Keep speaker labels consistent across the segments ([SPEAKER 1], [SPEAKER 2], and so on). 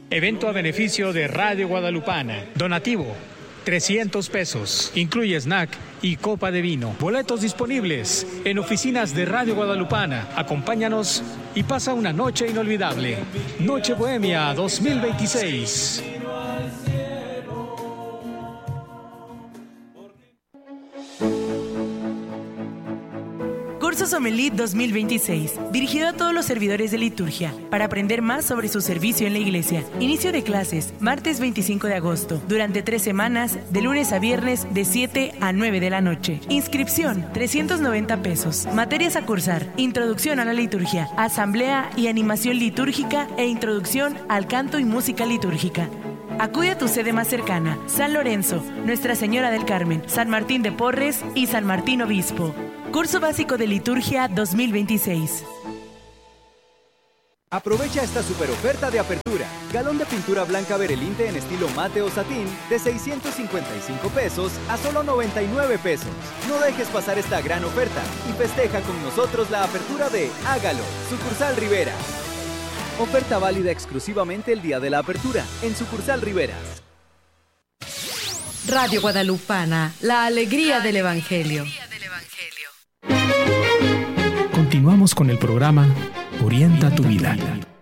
[SPEAKER 1] Evento a beneficio de Radio Guadalupana. Donativo, 300 pesos. Incluye snack y copa de vino. Boletos disponibles en oficinas de Radio Guadalupana. Acompáñanos y pasa una noche inolvidable. Noche Bohemia 2026.
[SPEAKER 2] Curso Sommelier 2026, dirigido a todos los servidores de liturgia, para aprender más sobre su servicio en la iglesia. Inicio de clases, martes 25 de agosto, durante 3 semanas, de lunes a viernes, de 7 a 9 de la noche. Inscripción, 390 pesos. Materias a cursar, introducción a la liturgia, asamblea y animación litúrgica e introducción al canto y música litúrgica. Acude a tu sede más cercana, San Lorenzo, Nuestra Señora del Carmen, San Martín de Porres y San Martín Obispo. Curso básico de liturgia 2026.
[SPEAKER 3] Aprovecha esta super oferta de apertura. Galón de pintura blanca Berelinte en estilo mate o satín de 655 pesos a solo 99 pesos. No dejes pasar esta gran oferta y festeja con nosotros la apertura de Hágalo, sucursal Rivera. Oferta válida exclusivamente el día de la apertura en sucursal Riveras.
[SPEAKER 4] Radio Guadalupana, la alegría del Evangelio.
[SPEAKER 1] Continuamos con el programa Orienta tu vida.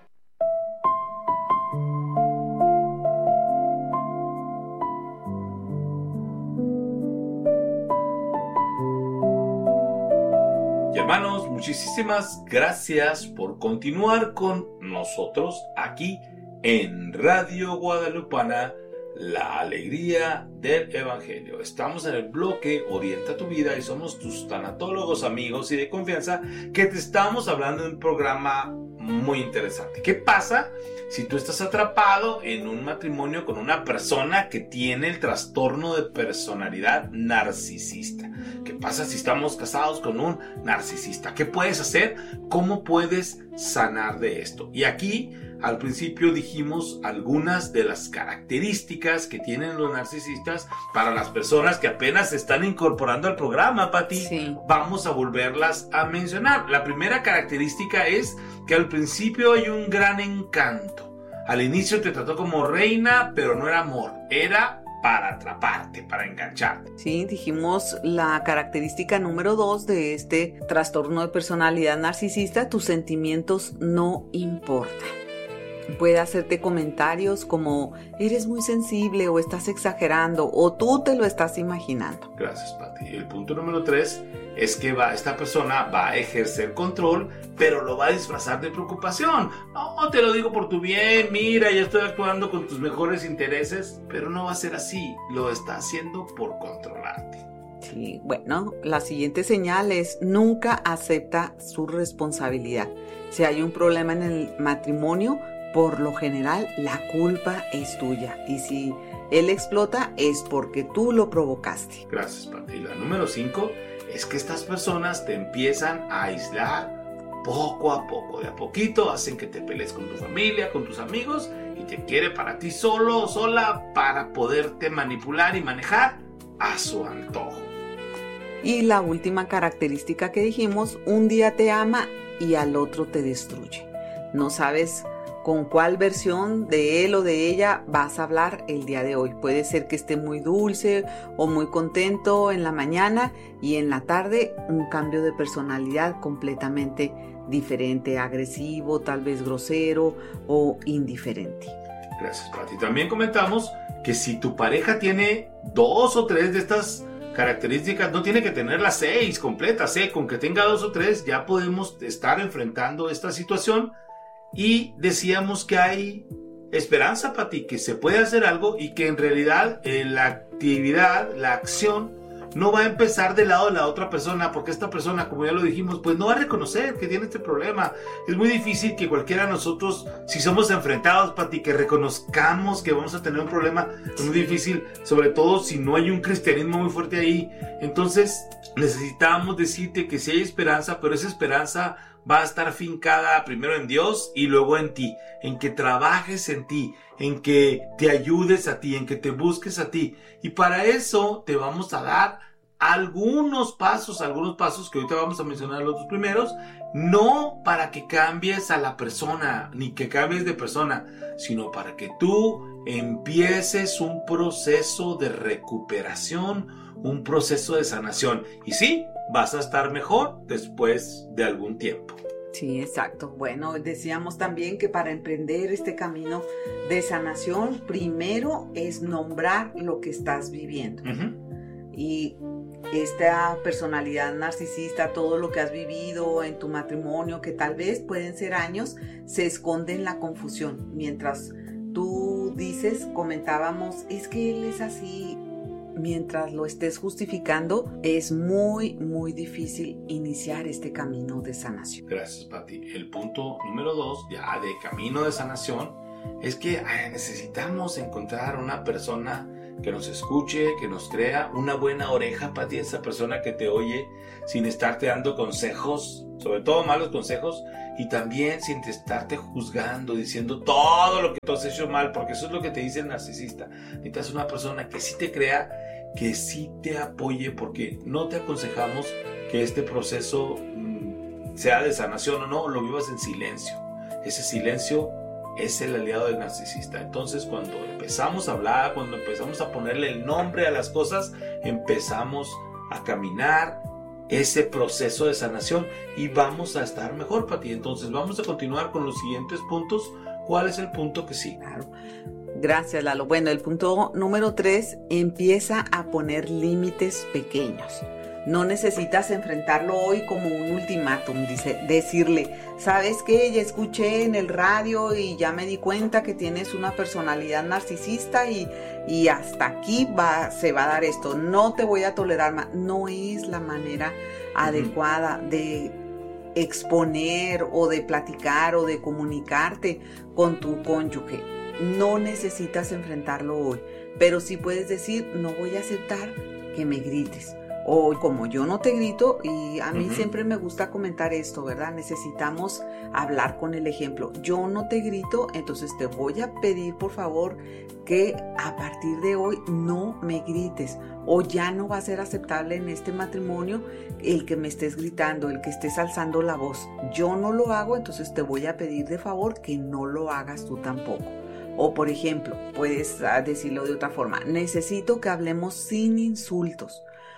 [SPEAKER 5] Y hermanos, muchísimas gracias por continuar con nosotros aquí en Radio Guadalupana, la alegría del Evangelio. Estamos en el bloque Orienta tu vida y somos tus tanatólogos amigos y de confianza que te estamos hablando de un programa muy interesante. ¿Qué pasa si tú estás atrapado en un matrimonio con una persona que tiene el trastorno de personalidad narcisista? ¿Qué pasa si estamos casados con un narcisista? ¿Qué puedes hacer? ¿Cómo puedes sanar de esto? Y aquí al principio dijimos algunas de las características que tienen los narcisistas para las personas que apenas se están incorporando al programa, Pati.
[SPEAKER 6] Sí.
[SPEAKER 5] Vamos a volverlas a mencionar. La primera característica es que al principio hay un gran encanto. Al inicio te trató como reina, pero no era amor, era para atraparte, para engancharte.
[SPEAKER 6] Sí, dijimos la característica número 2 de este trastorno de personalidad narcisista: tus sentimientos no importan. Puede hacerte comentarios como eres muy sensible o estás exagerando o tú te lo estás imaginando.
[SPEAKER 5] Gracias, Pati. El punto número 3 es que esta persona va a ejercer control, pero lo va a disfrazar de preocupación. No, te lo digo por tu bien, mira, ya estoy actuando con tus mejores intereses, pero no va a ser así, lo está haciendo por controlarte.
[SPEAKER 6] Sí, bueno, la siguiente señal es nunca acepta su responsabilidad. Si hay un problema en el matrimonio, por lo general, la culpa es tuya. Y si él explota, es porque tú lo provocaste.
[SPEAKER 5] Gracias, Pati. La número 5 es que estas personas te empiezan a aislar poco a poco. De a poquito hacen que te pelees con tu familia, con tus amigos, y te quiere para ti solo o sola para poderte manipular y manejar a su antojo.
[SPEAKER 6] Y la última característica que dijimos, un día te ama y al otro te destruye. No sabes con cuál versión de él o de ella vas a hablar el día de hoy. Puede ser que esté muy dulce o muy contento en la mañana y en la tarde un cambio de personalidad completamente diferente, agresivo, tal vez grosero o indiferente.
[SPEAKER 5] Gracias, Pati. También comentamos que si tu pareja tiene 2 o 3 de estas características, no tiene que tener las 6 completas, con que tenga 2 o 3 ya podemos estar enfrentando esta situación. Y decíamos que hay esperanza, Pati, que se puede hacer algo y que en realidad la actividad, la acción, no va a empezar del lado de la otra persona, porque esta persona, como ya lo dijimos, pues no va a reconocer que tiene este problema. Es muy difícil que cualquiera de nosotros, si somos enfrentados, Pati, que reconozcamos que vamos a tener un problema. Es muy difícil, sobre todo si no hay un cristianismo muy fuerte ahí. Entonces necesitamos decirte que sí hay esperanza, pero esa esperanza va a estar fincada primero en Dios y luego en ti, en que trabajes en ti, en que te ayudes a ti, en que te busques a ti. Y para eso te vamos a dar algunos pasos que ahorita vamos a mencionar los dos primeros, no para que cambies a la persona, ni que cambies de persona, sino para que tú empieces un proceso de recuperación, un proceso de sanación. Y sí, vas a estar mejor después de algún tiempo.
[SPEAKER 6] Sí, exacto. Bueno, decíamos también que para emprender este camino de sanación, primero es nombrar lo que estás viviendo. Y esta personalidad narcisista, todo lo que has vivido en tu matrimonio, que tal vez pueden ser años, se esconde en la confusión. Mientras tú dices, comentábamos, es que él es así. Mientras lo estés justificando, es muy, muy difícil iniciar este camino de sanación.
[SPEAKER 5] Gracias, Pati. El punto número 2, ya de camino de sanación, es que necesitamos encontrar una persona que nos escuche, que nos crea, una buena oreja, Pati, esa persona que te oye sin estarte dando consejos, sobre todo malos consejos, y también sin estarte juzgando, diciendo todo lo que tú has hecho mal, porque eso es lo que te dice el narcisista. Necesitas una persona que sí te crea, que sí te apoye, porque no te aconsejamos que este proceso sea de sanación o no, lo vivas en silencio. Ese silencio es el aliado del narcisista. Entonces, cuando empezamos a hablar, cuando empezamos a ponerle el nombre a las cosas, empezamos a caminar ese proceso de sanación y vamos a estar mejor, Pati. Entonces, vamos a continuar con los siguientes puntos. ¿Cuál es el punto que sigue?
[SPEAKER 6] Claro. Gracias, Lalo. Bueno, el punto número 3, empieza a poner límites pequeños. No necesitas enfrentarlo hoy como un ultimátum, decirle, ¿sabes qué? Ya escuché en el radio y ya me di cuenta que tienes una personalidad narcisista y hasta aquí se va a dar esto. No te voy a tolerar más. No es la manera adecuada de exponer o de platicar o de comunicarte con tu cónyuge. No necesitas enfrentarlo hoy, pero sí puedes decir, no voy a aceptar que me grites. O como yo no te grito, y a mí siempre me gusta comentar esto, ¿verdad? Necesitamos hablar con el ejemplo. Yo no te grito, entonces te voy a pedir, por favor, que a partir de hoy no me grites. O ya no va a ser aceptable en este matrimonio el que me estés gritando, el que estés alzando la voz. Yo no lo hago, entonces te voy a pedir de favor que no lo hagas tú tampoco. O por ejemplo, puedes decirlo de otra forma, necesito que hablemos sin insultos.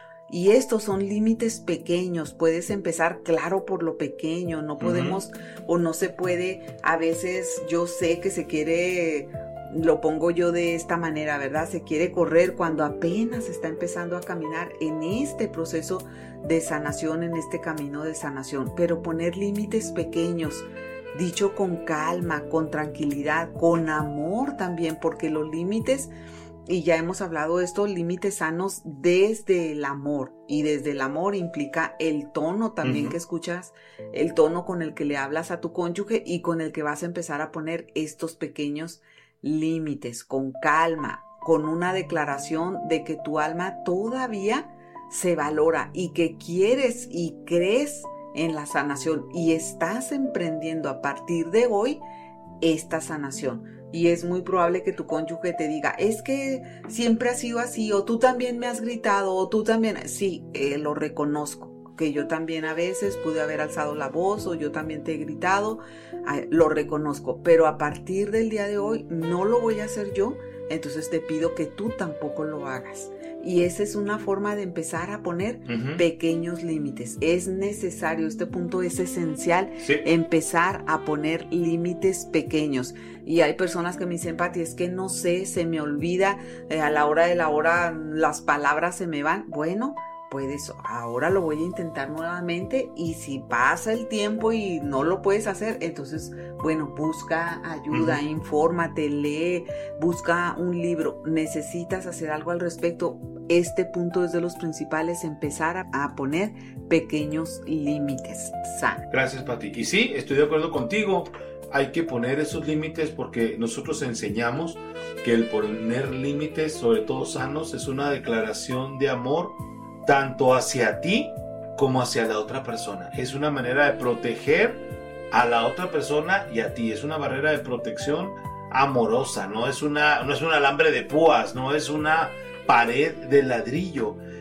[SPEAKER 6] Y estos son límites pequeños, puedes empezar claro por lo pequeño, no podemos o no se puede, a veces yo sé que se quiere, lo pongo yo de esta manera, ¿verdad? Se quiere correr cuando apenas está empezando a caminar en este proceso de sanación, en este camino de sanación, pero poner límites pequeños, dicho con calma, con tranquilidad, con amor también, porque los límites, y ya hemos hablado de esto, límites sanos desde el amor, y desde el amor implica el tono también que escuchas, el tono con el que le hablas a tu cónyuge y con el que vas a empezar a poner estos pequeños límites, con calma, con una declaración de que tu alma todavía se valora y que quieres y crees en la sanación y estás emprendiendo a partir de hoy esta sanación. Y es muy probable que tu cónyuge te diga, es que siempre ha sido así, o tú también me has gritado, o tú también, sí, lo reconozco, que yo también a veces pude haber alzado la voz, o yo también te he gritado, lo reconozco, pero a partir del día de hoy no lo voy a hacer yo, entonces te pido que tú tampoco lo hagas. Y esa es una forma de empezar a poner pequeños límites. Es necesario, este punto es esencial, empezar a poner límites pequeños. Y hay personas que me dicen, Pati, es que no sé, se me olvida, a la hora de la hora las palabras se me van. Bueno, puedes, ahora lo voy a intentar nuevamente, y si pasa el tiempo y no lo puedes hacer, entonces, bueno, busca ayuda, infórmate, lee, busca un libro, necesitas hacer algo al respecto. Este punto es de los principales, empezar a poner pequeños límites sanos.
[SPEAKER 5] Gracias, Pati. Y sí, estoy de acuerdo contigo. Hay que poner esos límites porque nosotros enseñamos que el poner límites, sobre todo sanos, es una declaración de amor tanto hacia ti como hacia la otra persona. Es una manera de proteger a la otra persona y a ti. Es una barrera de protección amorosa, no es un alambre de púas, no es una pared de ladrillo.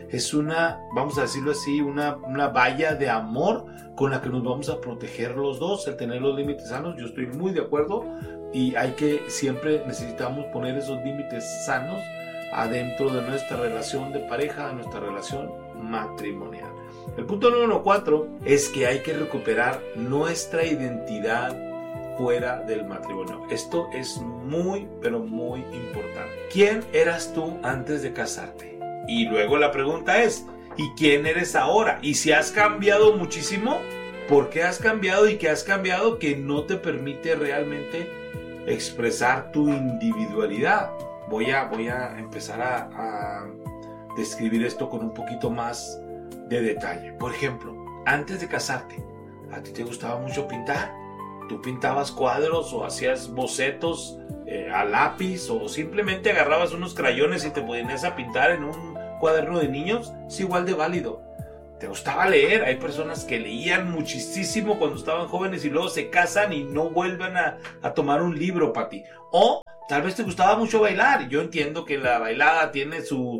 [SPEAKER 5] es una, vamos a decirlo así, una valla de amor con la que nos vamos a proteger los dos, el tener los límites sanos. Yo estoy muy de acuerdo, y siempre necesitamos poner esos límites sanos adentro de nuestra relación de pareja, de nuestra relación matrimonial. El punto número 4 es que hay que recuperar nuestra identidad fuera del matrimonio. Esto es muy, pero muy importante. ¿Quién eras tú antes de casarte? Y luego la pregunta es, ¿y quién eres ahora? Y si has cambiado muchísimo, ¿por qué has cambiado y qué has cambiado que no te permite realmente expresar tu individualidad? Voy a empezar a describir esto con un poquito más de detalle. Por ejemplo, antes de casarte, ¿a ti te gustaba mucho pintar? ¿Tú pintabas cuadros o hacías bocetos a lápiz, o simplemente agarrabas unos crayones y te ponías a pintar en un cuaderno de niños? Es igual de válido. ¿Te gustaba leer? Hay personas que leían muchísimo cuando estaban jóvenes y luego se casan y no vuelven a tomar un libro, Pati. O tal vez te gustaba mucho bailar. Yo entiendo que la bailada tiene su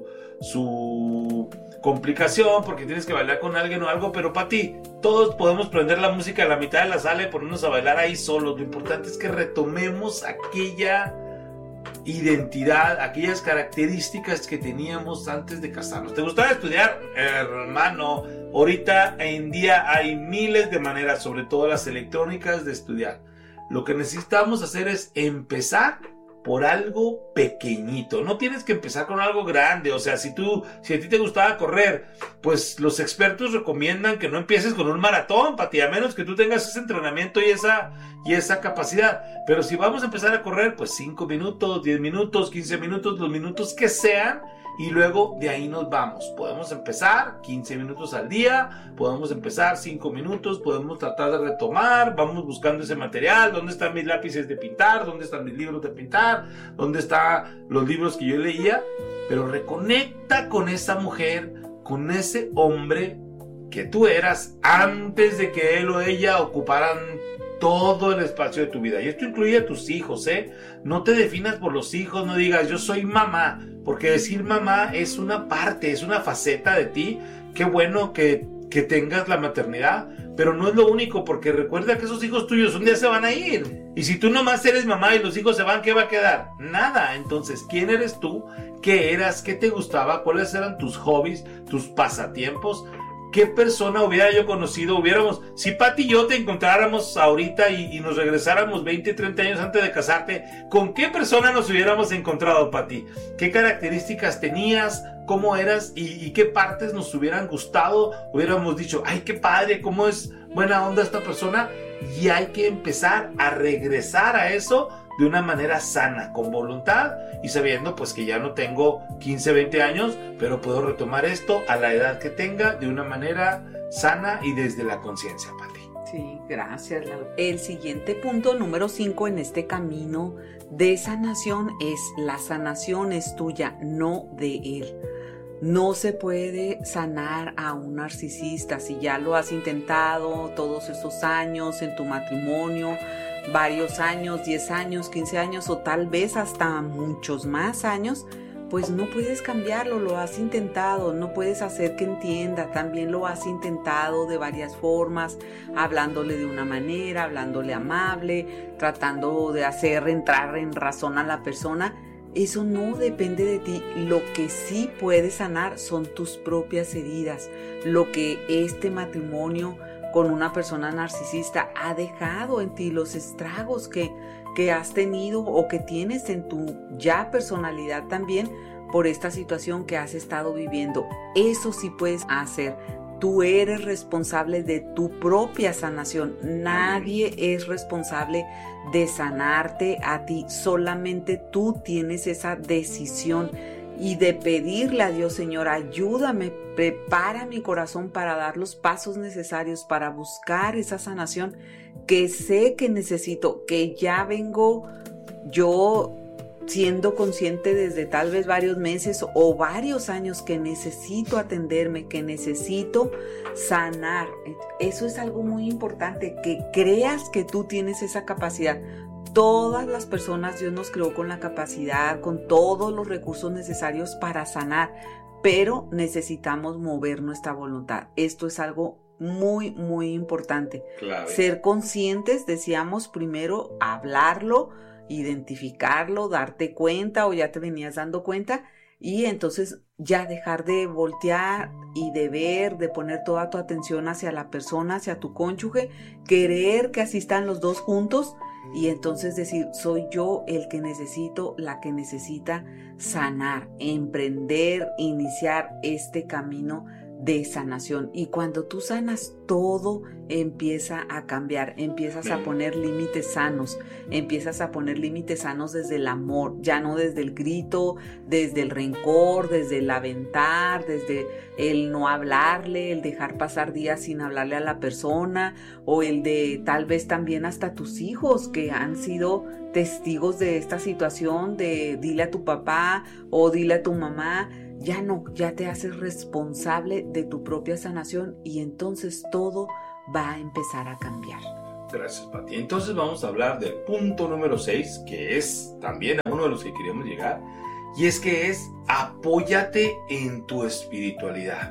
[SPEAKER 5] complicación porque tienes que bailar con alguien o algo, pero Pati, todos podemos prender la música a la mitad de la sala y ponernos a bailar ahí solos. Lo importante es que retomemos aquella identidad, aquellas características que teníamos antes de casarnos. ¿Te gustaba estudiar? Hermano, ahorita en día hay miles de maneras, sobre todo las electrónicas, de estudiar. Lo que necesitamos hacer es empezar por algo pequeñito. No tienes que empezar con algo grande. O sea, si a ti te gustaba correr, pues los expertos recomiendan que no empieces con un maratón, Pati, a menos que tú tengas ese entrenamiento y esa capacidad. Pero si vamos a empezar a correr, pues 5 minutos, 10 minutos, 15 minutos, los minutos que sean, y luego de ahí nos vamos. Podemos empezar 15 minutos al día, podemos empezar 5 minutos, podemos tratar de retomar, vamos buscando ese material. ¿Dónde están mis lápices de pintar? ¿Dónde están mis libros de pintar? ¿Dónde están los libros que yo leía? Pero reconecta con esa mujer, con ese hombre que tú eras antes de que él o ella ocuparan todo el espacio de tu vida. Y esto incluye a tus hijos, ¿eh? No te definas por los hijos, no digas yo soy mamá, porque decir mamá es una parte, es una faceta de ti. Qué bueno que tengas la maternidad, pero no es lo único, porque recuerda que esos hijos tuyos un día se van a ir. Y si tú nomás eres mamá y los hijos se van, ¿qué va a quedar? Nada. Entonces, ¿quién eres tú? ¿Qué eras? ¿Qué te gustaba? ¿Cuáles eran tus hobbies, tus pasatiempos? ¿Qué persona hubiera yo conocido? Si Pati y yo te encontráramos ahorita y nos regresáramos 20, 30 años antes de casarte, ¿con qué persona nos hubiéramos encontrado, Pati? ¿Qué características tenías? ¿Cómo eras? ¿Y qué partes nos hubieran gustado? Hubiéramos dicho, ay, qué padre, cómo es buena onda esta persona. Y hay que empezar a regresar a eso de una manera sana, con voluntad, y sabiendo pues que ya no tengo 15, 20 años, pero puedo retomar esto a la edad que tenga de una manera sana y desde la conciencia, Pati.
[SPEAKER 6] Sí, gracias, Lalo. El siguiente punto, número 5 en este camino de sanación, es: la sanación es tuya, no de él. No se puede sanar a un narcisista. Si ya lo has intentado todos esos años en tu matrimonio, varios años, 10 años, 15 años o tal vez hasta muchos más años, pues no puedes cambiarlo, lo has intentado, no puedes hacer que entienda, también lo has intentado de varias formas, hablándole de una manera, hablándole amable, tratando de hacer entrar en razón a la persona. Eso no depende de ti. Lo que sí puedes sanar son tus propias heridas, lo que este matrimonio con una persona narcisista ha dejado en ti, los estragos que has tenido o que tienes en tu ya personalidad también por esta situación que has estado viviendo. Eso sí puedes hacer. Tú eres responsable de tu propia sanación. Nadie es responsable de sanarte a ti. Solamente tú tienes esa decisión y de pedirle a Dios: Señor, ayúdame, prepara mi corazón para dar los pasos necesarios para buscar esa sanación que sé que necesito, que ya vengo yo siendo consciente desde tal vez varios meses o varios años que necesito atenderme, que necesito sanar. Eso es algo muy importante, que creas que tú tienes esa capacidad. Todas las personas Dios nos creó con la capacidad, con todos los recursos necesarios para sanar, pero necesitamos mover nuestra voluntad. Esto es algo muy, muy importante.
[SPEAKER 5] Clave.
[SPEAKER 6] Ser conscientes, decíamos, primero hablarlo, identificarlo, darte cuenta o ya te venías dando cuenta, y entonces ya dejar de voltear y de ver, de poner toda tu atención hacia la persona, hacia tu cónyuge, querer que así están los dos juntos, y entonces decir, soy yo el que necesito, la que necesita sanar, emprender, iniciar este camino de sanación. Y cuando tú sanas, todo empieza a cambiar, empiezas a poner límites sanos, empiezas a poner límites sanos desde el amor, ya no desde el grito, desde el rencor, desde el aventar, desde el no hablarle, el dejar pasar días sin hablarle a la persona, o el de tal vez también hasta tus hijos que han sido testigos de esta situación de dile a tu papá o dile a tu mamá. Ya no, ya te haces responsable de tu propia sanación y entonces todo va a empezar a cambiar.
[SPEAKER 5] Gracias, Pati. Entonces vamos a hablar del punto número 6, que es también a uno de los que queríamos llegar, y es que es apóyate en tu espiritualidad.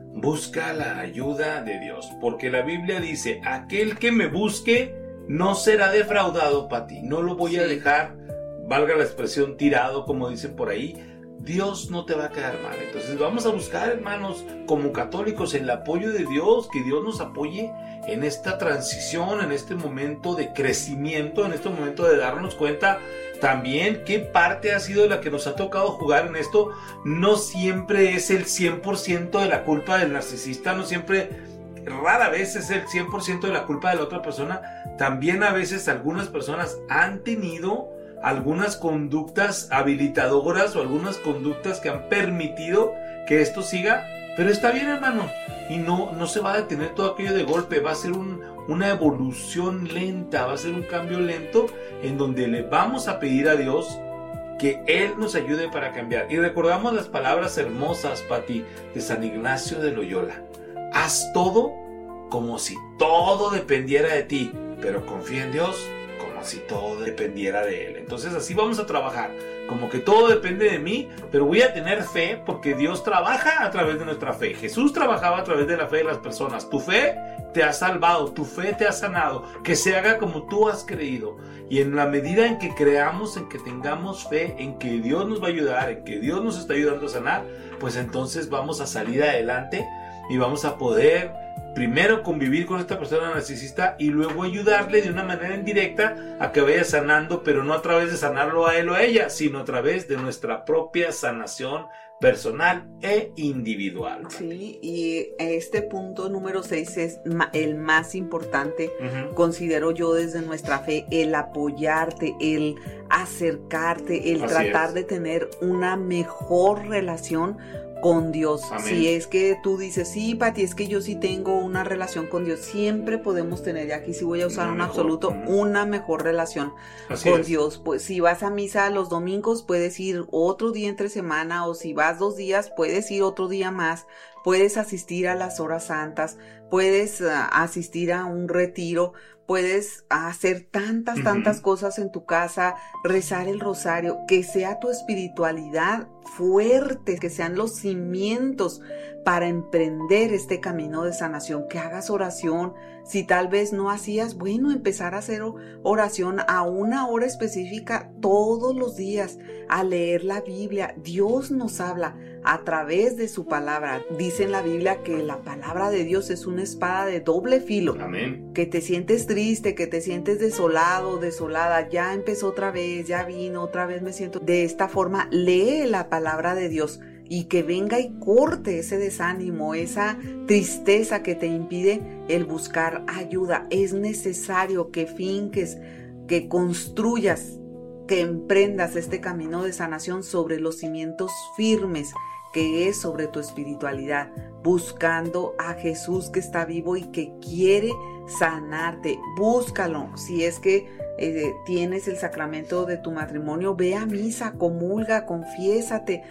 [SPEAKER 5] Busca la ayuda de Dios, porque la Biblia dice, aquel que me busque no será defraudado, Pati. No lo voy a dejar, valga la expresión, tirado, como dicen por ahí. Dios no te va a quedar mal. Entonces vamos a buscar, hermanos, como católicos, el apoyo de Dios, que Dios nos apoye en esta transición, en este momento de crecimiento, en este momento de darnos cuenta también qué parte ha sido la que nos ha tocado jugar en esto. No siempre es el 100% de la culpa del narcisista, no siempre, rara vez es el 100% de la culpa de la otra persona. También a veces algunas personas han tenido algunas conductas habilitadoras o algunas conductas que han permitido que esto siga, pero está bien, hermano, y no se va a detener todo aquello de golpe. Va a ser una evolución lenta, va a ser un cambio lento en donde le vamos a pedir a Dios que Él nos ayude para cambiar. Y recordamos las palabras hermosas, Pati, de San Ignacio de Loyola: haz todo como si todo dependiera de ti, pero confía en Dios como si todo dependiera de Él. Entonces así vamos a trabajar, como que todo depende de mí, pero voy a tener fe porque Dios trabaja a través de nuestra fe. Jesús trabajaba a través de la fe de las personas. Tu fe te ha salvado, tu fe te ha sanado, que se haga como tú has creído. Y en la medida en que creamos, en que tengamos fe, en que Dios nos va a ayudar, en que Dios nos está ayudando a sanar, pues entonces vamos a salir adelante y vamos a poder primero convivir con esta persona narcisista y luego ayudarle de una manera indirecta a que vaya sanando, pero no a través de sanarlo a él o a ella, sino a través de nuestra propia sanación personal e individual.
[SPEAKER 6] Sí, y este punto número 6 es el más importante, considero yo, desde nuestra fe, el apoyarte, el acercarte, el tratar de tener una mejor relación con Dios. Amén. Si es que tú dices, sí, Pati, es que yo sí tengo una relación con Dios, siempre podemos tener, y aquí sí voy a usar un absoluto, una mejor relación con Dios. Pues si vas a misa los domingos, puedes ir otro día entre semana, o si vas 2 días, puedes ir otro día más, puedes asistir a las horas santas, puedes asistir a un retiro, puedes hacer tantas cosas en tu casa, rezar el rosario, que sea tu espiritualidad fuerte, que sean los cimientos para emprender este camino de sanación, que hagas oración. Si tal vez no hacías, bueno, empezar a hacer oración a una hora específica todos los días, a leer la Biblia. Dios nos habla a través de su palabra. Dice en la Biblia que la palabra de Dios es una espada de doble filo.
[SPEAKER 5] Amén.
[SPEAKER 6] Que te sientes triste, que te sientes desolado, desolada, ya empezó otra vez, ya vino, otra vez me siento de esta forma. Lee la palabra de Dios y que venga y corte ese desánimo, esa tristeza que te impide el buscar ayuda. Es necesario que finques, que construyas, que emprendas este camino de sanación sobre los cimientos firmes, que es sobre tu espiritualidad, buscando a Jesús que está vivo y que quiere sanarte. Búscalo. Si es que tienes el sacramento de tu matrimonio, ve a misa, comulga, confiésate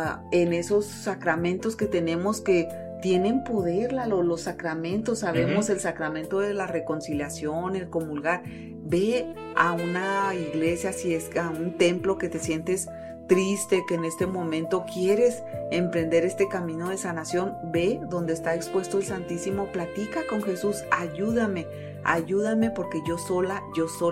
[SPEAKER 6] en esos sacramentos que tenemos, que tienen poder, los sacramentos. Sabemos el sacramento de la reconciliación, el comulgar. Ve a una iglesia, si es a un templo que te sientes triste, que en este momento quieres emprender este camino de sanación, ve donde está expuesto el Santísimo, platica con Jesús, ayúdame porque yo sola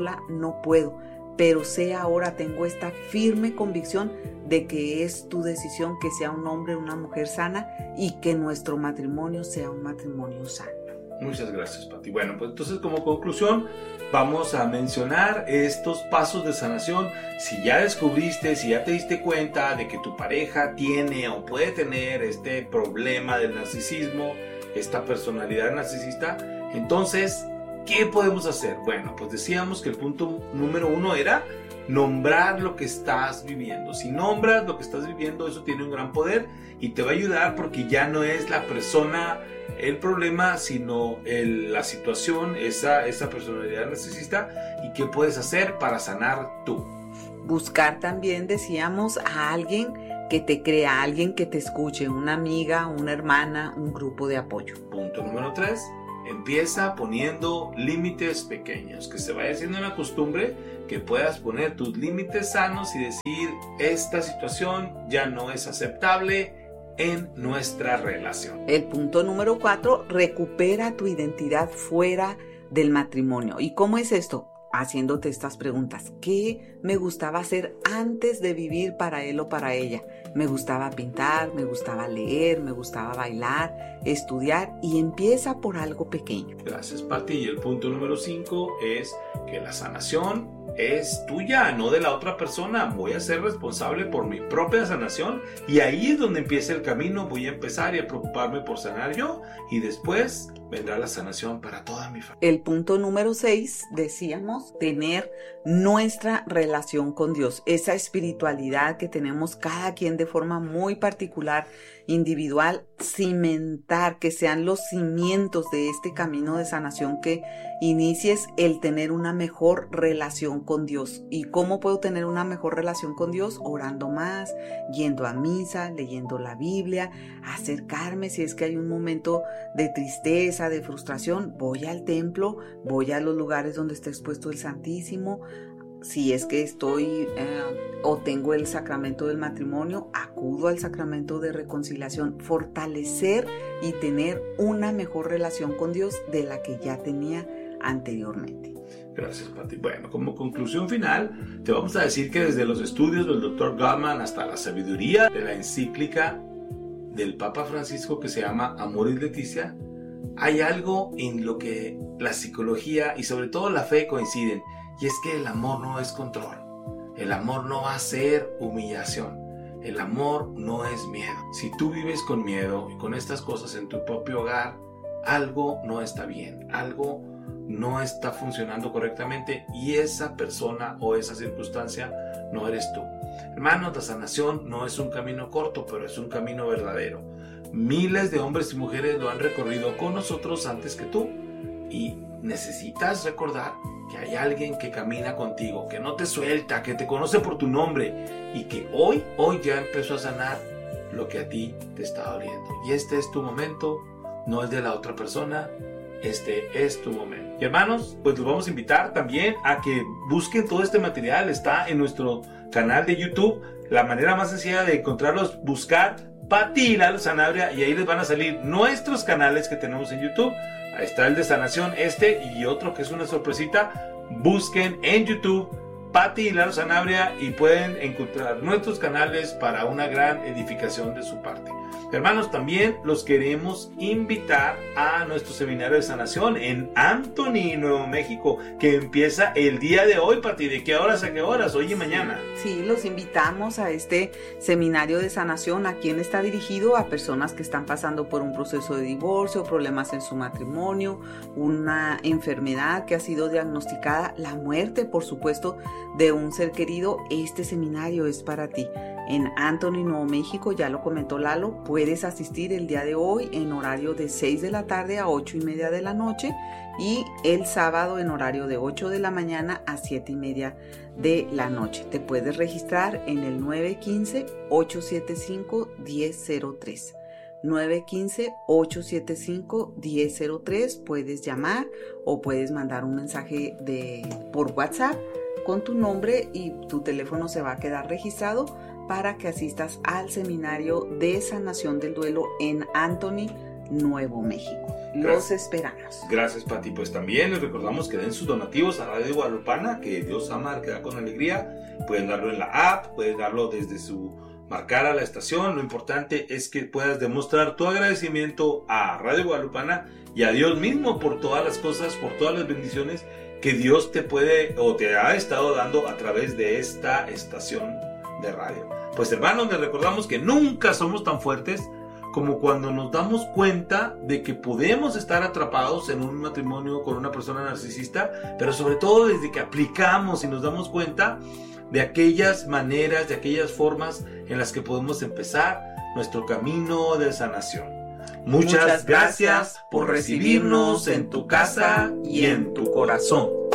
[SPEAKER 6] no puedo, pero sé ahora, tengo esta firme convicción de que es tu decisión que sea un hombre o una mujer sana y que nuestro matrimonio sea un matrimonio sano.
[SPEAKER 5] Muchas gracias, Pati. Bueno, pues entonces como conclusión vamos a mencionar estos pasos de sanación. Si ya descubriste, si ya te diste cuenta de que tu pareja tiene o puede tener este problema del narcisismo, esta personalidad narcisista, entonces, ¿qué podemos hacer? Bueno, pues decíamos que el punto número 1 era nombrar lo que estás viviendo. Si nombras lo que estás viviendo, eso tiene un gran poder y te va a ayudar, porque ya no es la persona el problema, sino la situación, esa personalidad narcisista, y qué puedes hacer para sanar tú.
[SPEAKER 6] Buscar también, decíamos, a alguien que te crea, alguien que te escuche, una amiga, una hermana, un grupo de apoyo.
[SPEAKER 5] Punto número 3. Empieza poniendo límites pequeños, que se vaya haciendo una costumbre, que puedas poner tus límites sanos y decir, esta situación ya no es aceptable en nuestra relación.
[SPEAKER 6] El punto número 4, recupera tu identidad fuera del matrimonio. ¿Y cómo es esto? Haciéndote estas preguntas. ¿Qué me gustaba hacer antes de vivir para él o para ella? Me gustaba pintar, me gustaba leer, me gustaba bailar, estudiar, y empieza por algo pequeño.
[SPEAKER 5] Gracias, Pati. Y el punto número 5 es que la sanación es tuya, no de la otra persona. Voy a ser responsable por mi propia sanación, y ahí es donde empieza el camino. Voy a empezar y a preocuparme por sanar yo, y después vendrá la sanación para toda mi familia.
[SPEAKER 6] El punto número 6, decíamos, tener nuestra relación con Dios, esa espiritualidad que tenemos cada quien de forma muy particular, individual, cimentar, que sean los cimientos de este camino de sanación, que inicies el tener una mejor relación con Dios. ¿Y cómo puedo tener una mejor relación con Dios? Orando más, yendo a misa, leyendo la Biblia, acercarme si es que hay un momento de tristeza, de frustración, voy al templo, voy a los lugares donde está expuesto el Santísimo. Si es que estoy o tengo el sacramento del matrimonio, acudo al sacramento de reconciliación. Fortalecer y tener una mejor relación con Dios de la que ya tenía anteriormente.
[SPEAKER 5] Gracias, Pati. Bueno, como conclusión final, te vamos a decir que desde los estudios del Dr. Gottman hasta la sabiduría de la encíclica del Papa Francisco que se llama Amoris Laetitia, hay algo en lo que la psicología y sobre todo la fe coinciden, y es que el amor no es control, el amor no va a ser humillación, el amor no es miedo. Si tú vives con miedo y con estas cosas en tu propio hogar, algo no está bien, algo no está funcionando correctamente, y esa persona o esa circunstancia no eres tú. Hermanos, la sanación no es un camino corto, pero es un camino verdadero. Miles de hombres y mujeres lo han recorrido con nosotros antes que tú, y necesitas recordar que hay alguien que camina contigo, que no te suelta, que te conoce por tu nombre, y que hoy ya empezó a sanar lo que a ti te está doliendo. Y este es tu momento, no es de la otra persona. Este es tu momento. Y hermanos, pues los vamos a invitar también a que busquen todo este material. Está en nuestro canal de YouTube. La manera más sencilla de encontrarlos, buscar Pati y Lalo Sanabria, y ahí les van a salir nuestros canales que tenemos en YouTube. Ahí está el de sanación, y otro que es una sorpresita. Busquen en YouTube Pati y Lalo Sanabria y pueden encontrar nuestros canales para una gran edificación de su parte. Hermanos, también los queremos invitar a nuestro seminario de sanación en Anthony, Nuevo México, que empieza el día de hoy. Pati, ¿de qué horas a qué horas? Hoy y mañana.
[SPEAKER 6] Sí, los invitamos a este seminario de sanación. ¿A quién está dirigido? A personas que están pasando por un proceso de divorcio, problemas en su matrimonio, una enfermedad que ha sido diagnosticada, la muerte, por supuesto, de un ser querido. Este seminario es para ti. En Anthony, Nuevo México, ya lo comentó Lalo, puedes asistir el día de hoy en horario de 6 de la tarde a 8:30 de la noche, y el sábado en horario de 8 de la mañana a 7:30 de la noche. Te puedes registrar en el 915-875-1003. 915-875-1003. Puedes llamar o puedes mandar un mensaje por WhatsApp con tu nombre y tu teléfono se va a quedar registrado para que asistas al seminario de sanación del duelo en Anthony, Nuevo México. Los esperamos.
[SPEAKER 5] Gracias, Pati. Pues también les recordamos que den sus donativos a Radio Guadalupana, que Dios ama al que da con alegría. Pueden darlo en la app, pueden darlo desde su marcar a la estación. Lo importante es que puedas demostrar tu agradecimiento a Radio Guadalupana y a Dios mismo por todas las cosas, por todas las bendiciones que Dios te puede o te ha estado dando a través de esta estación de radio. Pues hermanos, les recordamos que nunca somos tan fuertes como cuando nos damos cuenta de que podemos estar atrapados en un matrimonio con una persona narcisista, pero sobre todo desde que aplicamos y nos damos cuenta de aquellas maneras, de aquellas formas en las que podemos empezar nuestro camino de sanación. Muchas gracias por recibirnos en tu casa y en tu corazón.